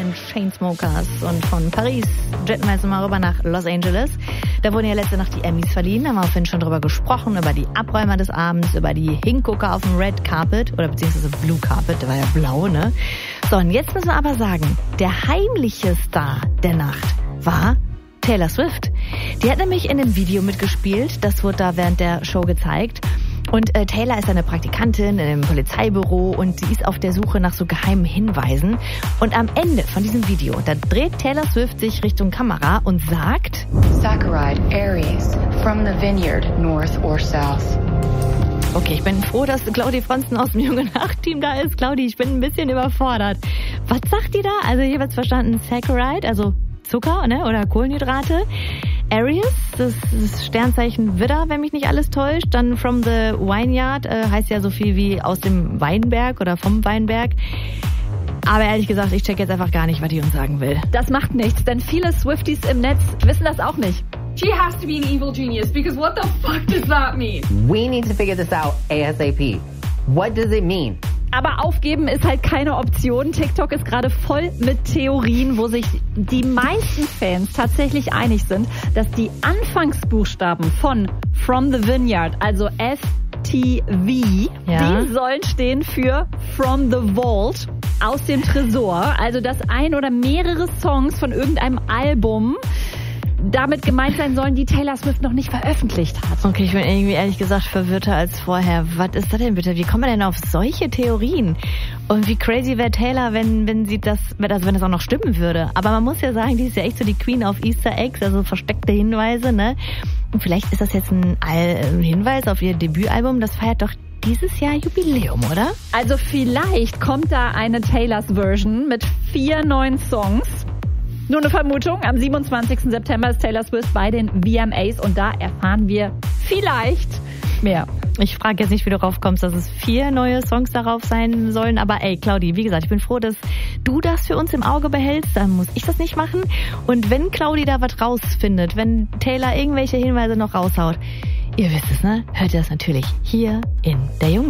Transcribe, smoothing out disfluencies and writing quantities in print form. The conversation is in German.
den Chainsmokers und von Paris jetten wir jetzt mal rüber nach Los Angeles. Da wurden ja letzte Nacht die Emmys verliehen, da haben wir vorhin schon drüber gesprochen, über die Abräumer des Abends, über die Hingucker auf dem Red Carpet oder beziehungsweise Blue Carpet, der war ja blau, ne? So, und jetzt müssen wir aber sagen, der heimliche Star der Nacht war Taylor Swift. Die hat nämlich in einem Video mitgespielt, das wurde da während der Show gezeigt. Und Taylor ist eine Praktikantin in einem Polizeibüro und sie ist auf der Suche nach so geheimen Hinweisen. Und am Ende von diesem Video, da dreht Taylor Swift sich Richtung Kamera und sagt: Saccharide, Aries, from the vineyard, north or south. Okay, ich bin froh, dass Claudi Fronsten aus dem Junge Nacht-Team da ist. Claudi, ich bin ein bisschen überfordert. Was sagt die da? Also ich habe jetzt verstanden, Saccharide, also Zucker, ne, oder Kohlenhydrate. Aries, das ist Sternzeichen Widder, wenn mich nicht alles täuscht. Dann from the Vineyard heißt ja so viel wie aus dem Weinberg oder vom Weinberg. Aber ehrlich gesagt, ich check jetzt einfach gar nicht, was die uns sagen will. Das macht nichts, denn viele Swifties im Netz wissen das auch nicht. She has to be an evil genius, because what the fuck does that mean? We need to figure this out ASAP. What does it mean? Aber aufgeben ist halt keine Option. TikTok ist gerade voll mit Theorien, wo sich die meisten Fans tatsächlich einig sind, dass die Anfangsbuchstaben von From the Vineyard, also FTV, die sollen stehen für From the Vault, aus dem Tresor. Also dass ein oder mehrere Songs von irgendeinem Album damit gemeint sein sollen, die Taylor Swift noch nicht veröffentlicht hat. Okay, ich bin irgendwie ehrlich gesagt verwirrter als vorher. Was ist das denn bitte? Wie kommen wir denn auf solche Theorien? Und wie crazy wäre Taylor, wenn sie das, also wenn das auch noch stimmen würde. Aber man muss ja sagen, die ist ja echt so die Queen of Easter Eggs, also versteckte Hinweise, ne? Und vielleicht ist das jetzt ein Hinweis auf ihr Debütalbum. Das feiert doch dieses Jahr Jubiläum, oder? Also vielleicht kommt da eine Taylors Version mit 4 neuen Songs. Nur eine Vermutung, am 27. September ist Taylor Swift bei den VMAs und da erfahren wir vielleicht mehr. Ich frage jetzt nicht, wie du darauf kommst, dass es 4 neue Songs darauf sein sollen, aber ey, Claudi, wie gesagt, ich bin froh, dass du das für uns im Auge behältst, dann muss ich das nicht machen. Und wenn Claudi da was rausfindet, wenn Taylor irgendwelche Hinweise noch raushaut, ihr wisst es, ne? Hört ihr das natürlich hier in der Jungen.